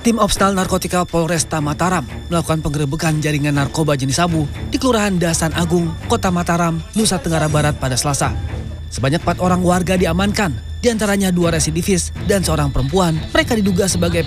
Tim Opsnal Narkotika Polresta Mataram melakukan penggerebekan jaringan narkoba jenis sabu di Kelurahan Dasan Agung, Kota Mataram, Nusa Tenggara Barat pada Selasa. Sebanyak 4 orang warga diamankan, diantaranya 2 residivis dan seorang perempuan. Mereka diduga sebagai